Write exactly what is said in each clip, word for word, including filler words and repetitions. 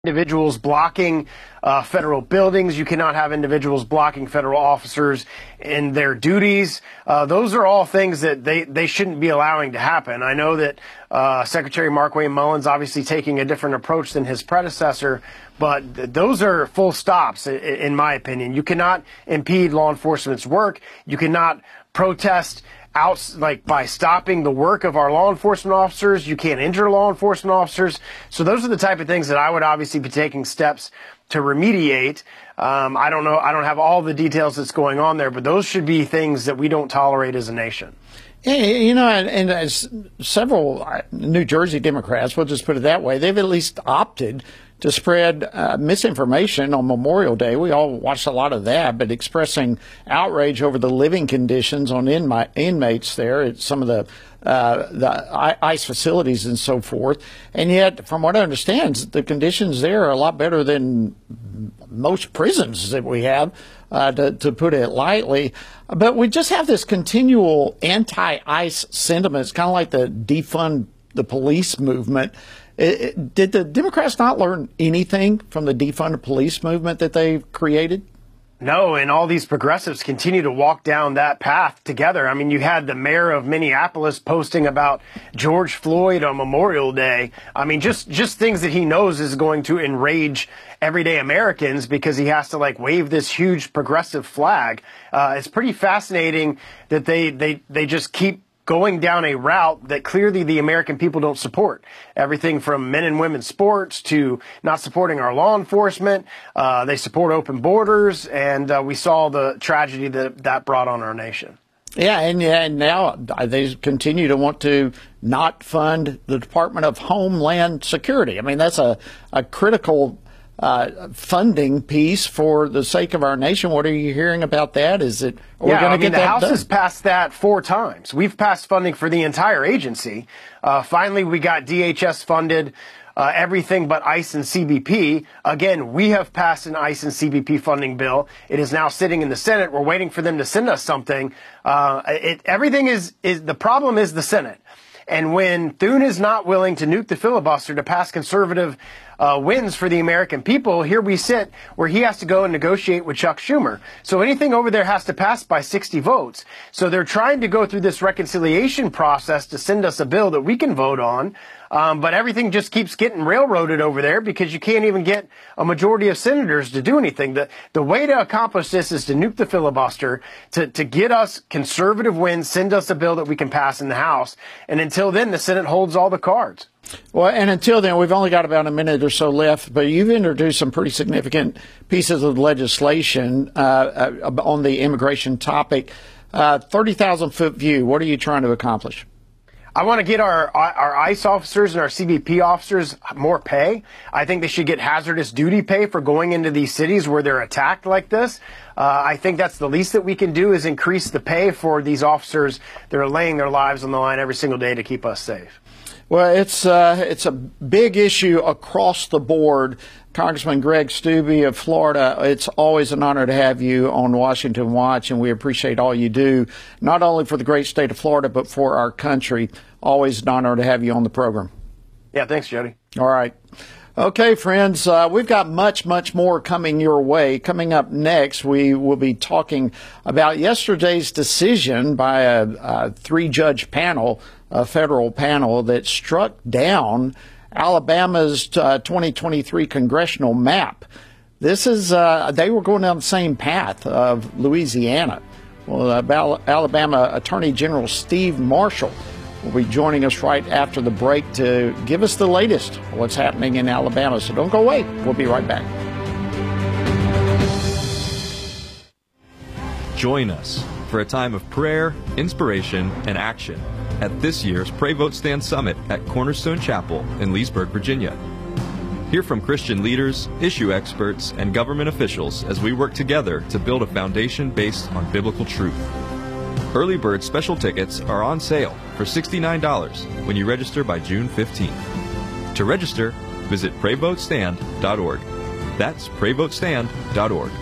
individuals blocking uh, federal buildings. You cannot have individuals blocking federal officers in their duties. Uh, those are all things that they, they shouldn't be allowing to happen. I know that uh, Secretary Markwayne Mullins obviously taking a different approach than his predecessor, but th those are full stops, in, in my opinion. You cannot impede law enforcement's work. You cannot protest out like by stopping the work of our law enforcement officers. You can't injure law enforcement officers. So those are the type of things that I would obviously be taking steps to remediate. Um, I don't know. I don't have all the details that's going on there, but those should be things that we don't tolerate as a nation. Yeah, you know, and, and as several New Jersey Democrats, we'll just put it that way, they've at least opted to spread uh, misinformation on Memorial Day. We all watched a lot of that, but expressing outrage over the living conditions on inma inmates there at some of the uh, the ICE facilities and so forth. And yet, from what I understand, the conditions there are a lot better than most prisons that we have, uh, to, to put it lightly. But we just have this continual anti-ICE sentiment. It's kind of like the defund the police movement. It, it, did the Democrats not learn anything from the defund the police movement that they've created? No, and all these progressives continue to walk down that path together. I mean, you had the mayor of Minneapolis posting about George Floyd on Memorial Day. I mean, just just things that he knows is going to enrage everyday Americans because he has to like wave this huge progressive flag. Uh, it's pretty fascinating that they they they just keep going down a route that clearly the American people don't support. Everything from men and women's sports to not supporting our law enforcement. Uh, they support open borders, and uh, we saw the tragedy that that brought on our nation. Yeah, and, yeah, and now they continue to want to not fund the Department of Homeland Security. I mean, that's a, a critical Uh, funding piece for the sake of our nation. What are you hearing about that? Is it are yeah, we going to get mean, the that House done? has passed that four times. We've passed funding for the entire agency. Uh, finally, we got D H S funded, uh, everything but ICE and C B P. Again, we have passed an ICE and C B P funding bill. It is now sitting in the Senate. We're waiting for them to send us something. Uh, it, everything is, is the problem is the Senate. And when Thune is not willing to nuke the filibuster to pass conservative uh, wins for the American people, here we sit where he has to go and negotiate with Chuck Schumer. So anything over there has to pass by sixty votes. So they're trying to go through this reconciliation process to send us a bill that we can vote on. Um, but everything just keeps getting railroaded over there because you can't even get a majority of senators to do anything. The, the way to accomplish this is to nuke the filibuster, to, to get us conservative wins, send us a bill that we can pass in the House. And until then, the Senate holds all the cards. Well, and until then, we've only got about a minute or so left, but you've introduced some pretty significant pieces of legislation uh, uh, on the immigration topic. Uh, thirty thousand foot view, what are you trying to accomplish? I want to get our our ICE officers and our C B P officers more pay. I think they should get hazardous duty pay for going into these cities where they're attacked like this. Uh, I think that's the least that we can do is increase the pay for these officers that are laying their lives on the line every single day to keep us safe. Well, it's uh, it's a big issue across the board. Congressman Greg Steube of Florida, it's always an honor to have you on Washington Watch, and we appreciate all you do, not only for the great state of Florida, but for our country. Always an honor to have you on the program. Yeah, thanks, Jody. All right. Okay, friends, uh, we've got much, much more coming your way. Coming up next, we will be talking about yesterday's decision by a, a three-judge panel, a federal panel, that struck down Alabama's uh, twenty twenty-three congressional map. This is, uh, they were going down the same path of Louisiana. Well, uh, Alabama Attorney General Steve Marshall will be joining us right after the break to give us the latest on what's happening in Alabama. So don't go away. We'll be right back. Join us for a time of prayer, inspiration, and action at this year's Pray Vote Stand Summit at Cornerstone Chapel in Leesburg, Virginia. Hear from Christian leaders, issue experts, and government officials as we work together to build a foundation based on biblical truth. Early bird special tickets are on sale for sixty-nine dollars when you register by June fifteenth. To register, visit pray vote stand dot org. That's pray vote stand dot org.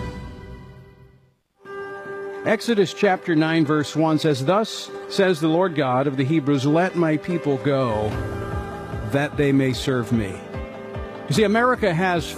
Exodus chapter nine verse one says, "Thus says the Lord God of the Hebrews, let my people go, that they may serve me." You see, America has